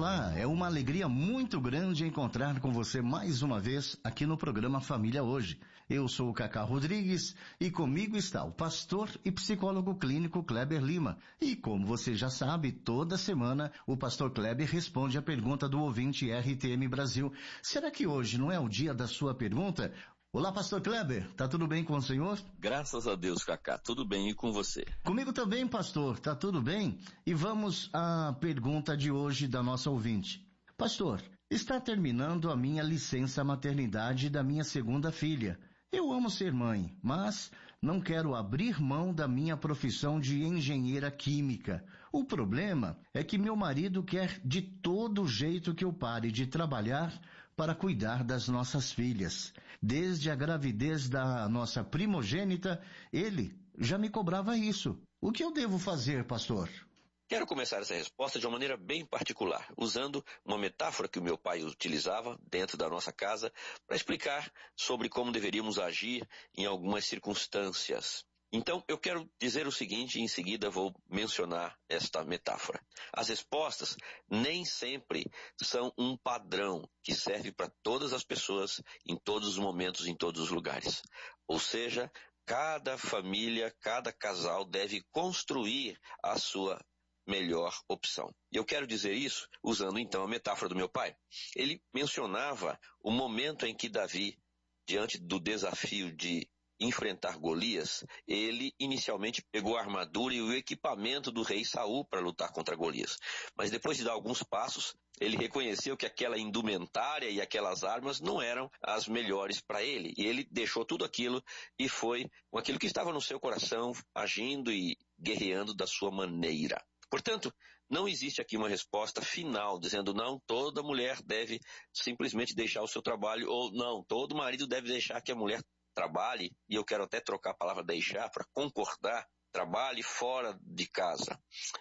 Olá, é uma alegria muito grande encontrar com você mais uma vez aqui no programa Família Hoje. Eu sou o Cacá Rodrigues e comigo está o pastor e psicólogo clínico Kleber Lima. E como você já sabe, toda semana o pastor Kleber responde a pergunta do ouvinte RTM Brasil. Será que hoje não é o dia da sua pergunta? Olá, pastor Kleber, tá tudo bem com o senhor? Graças a Deus, Cacá, tudo bem, e com você? Comigo também, pastor, tá tudo bem? E vamos à pergunta de hoje da nossa ouvinte. Pastor, está terminando a minha licença maternidade da minha segunda filha. Eu amo ser mãe, mas não quero abrir mão da minha profissão de engenheira química. O problema é que meu marido quer de todo jeito que eu pare de trabalhar para cuidar das nossas filhas. Desde a gravidez da nossa primogênita, ele já me cobrava isso. O que eu devo fazer, pastor? Quero começar essa resposta de uma maneira bem particular, usando uma metáfora que o meu pai utilizava dentro da nossa casa para explicar sobre como deveríamos agir em algumas circunstâncias. Então, eu quero dizer o seguinte e em seguida vou mencionar esta metáfora. As respostas nem sempre são um padrão que serve para todas as pessoas, em todos os momentos, em todos os lugares. Ou seja, cada família, cada casal deve construir a sua melhor opção. Eu quero dizer isso usando então a metáfora do meu pai. Ele mencionava o momento em que Davi, diante do desafio de enfrentar Golias, ele inicialmente pegou a armadura e o equipamento do rei Saul para lutar contra Golias. Mas depois de dar alguns passos, ele reconheceu que aquela indumentária e aquelas armas não eram as melhores para ele. E ele deixou tudo aquilo e foi com aquilo que estava no seu coração, agindo e guerreando da sua maneira. Portanto, não existe aqui uma resposta final dizendo não, toda mulher deve simplesmente deixar o seu trabalho ou não, todo marido deve deixar que a mulher trabalhe, e eu quero até trocar a palavra deixar para concordar, trabalhe fora de casa.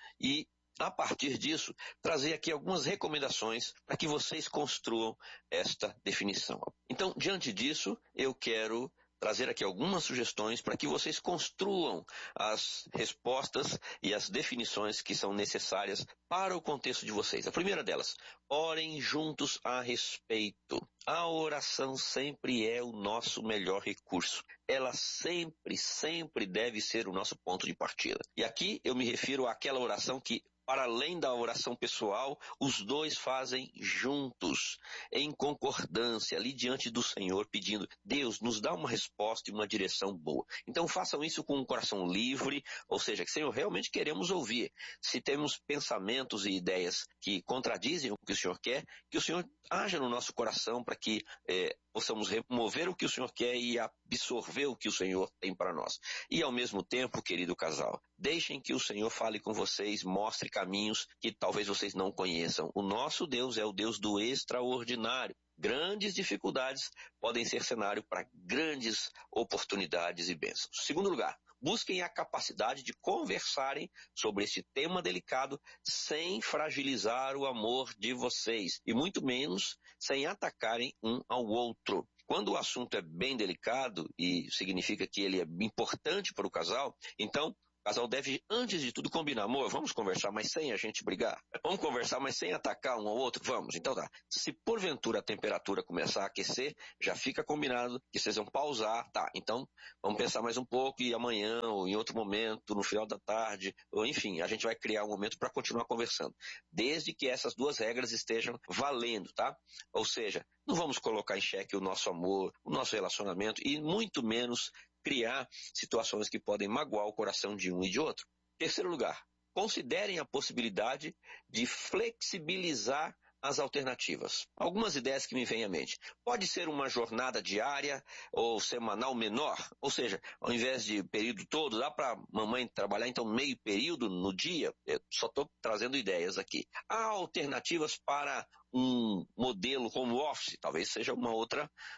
E a partir disso, trazer aqui algumas recomendações para que vocês construam esta definição. Então, diante disso, eu quero trazer aqui algumas sugestões para que vocês construam as respostas e as definições que são necessárias para o contexto de vocês. A primeira delas, orem juntos a respeito. A oração sempre é o nosso melhor recurso. Ela sempre deve ser o nosso ponto de partida. E aqui eu me refiro àquela oração que, para além da oração pessoal, os dois fazem juntos, em concordância, ali diante do Senhor, pedindo, Deus, nos dá uma resposta e uma direção boa. Então façam isso com um coração livre, ou seja, que Senhor, realmente queremos ouvir. Se temos pensamentos e ideias que contradizem o que o Senhor quer, que o Senhor haja no nosso coração para que possamos remover o que o Senhor quer e absorver o que o Senhor tem para nós. E ao mesmo tempo, querido casal, deixem que o Senhor fale com vocês, mostre caminhos que talvez vocês não conheçam. O nosso Deus é o Deus do extraordinário. Grandes dificuldades podem ser cenário para grandes oportunidades e bênçãos. Segundo lugar, busquem a capacidade de conversarem sobre este tema delicado sem fragilizar o amor de vocês e muito menos sem atacarem um ao outro. Quando o assunto é bem delicado e significa que ele é importante para o casal, então o casal deve, antes de tudo, combinar. Amor, vamos conversar, mas sem a gente brigar? Vamos conversar, mas sem atacar um ao outro? Vamos. Então tá. Se porventura a temperatura começar a aquecer, já fica combinado que vocês vão pausar. Tá, então vamos pensar mais um pouco e amanhã ou em outro momento, no final da tarde, ou enfim, a gente vai criar um momento para continuar conversando. Desde que essas duas regras estejam valendo, tá? Ou seja, não vamos colocar em xeque o nosso amor, o nosso relacionamento e muito menos criar situações que podem magoar o coração de um e de outro. Terceiro lugar, considerem a possibilidade de flexibilizar as alternativas. Algumas ideias que me vêm à mente. Pode ser uma jornada diária ou semanal menor, ou seja, ao invés de período todo, dá para mamãe trabalhar então meio período no dia? Eu só estou trazendo ideias aqui. Há alternativas para um modelo home office, talvez seja uma outra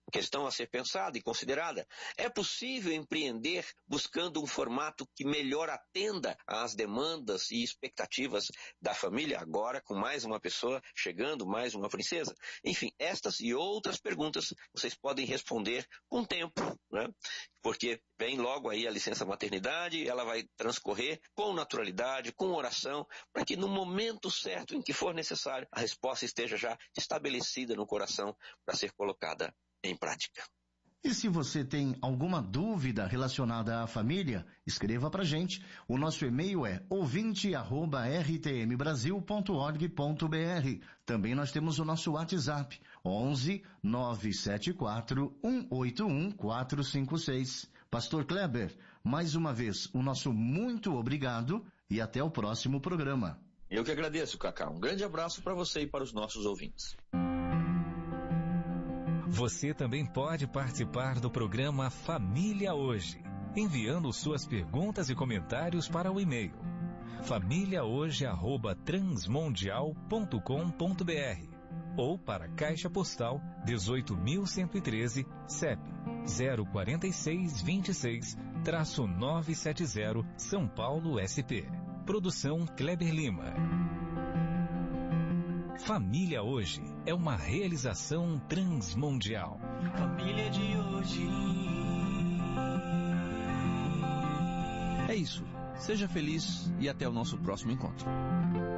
Questão a ser pensada e considerada. É possível empreender buscando um formato que melhor atenda às demandas e expectativas da família, agora com mais uma pessoa chegando, mais uma princesa? Enfim, estas e outras perguntas vocês podem responder com tempo, né? Porque vem logo aí a licença maternidade, ela vai transcorrer com naturalidade, com oração, para que no momento certo em que for necessário, a resposta esteja já estabelecida no coração para ser colocada em prática. E se você tem alguma dúvida relacionada à família, escreva pra gente. O nosso e-mail é ouvinte@rtmbrasil.org.br. Também nós temos o nosso WhatsApp, 11 974 181 456. Pastor Kleber, mais uma vez, o nosso muito obrigado e até o próximo programa. Eu que agradeço, Cacá. Um grande abraço para você e para os nossos ouvintes. Você também pode participar do programa Família Hoje, enviando suas perguntas e comentários para o e-mail famíliahoje@transmundial.com.br ou para a Caixa Postal 18.113, CEP 04626-970, São Paulo, SP. Produção Kleber Lima. Família Hoje é uma realização transmundial. Família de hoje. É isso. Seja feliz e até o nosso próximo encontro.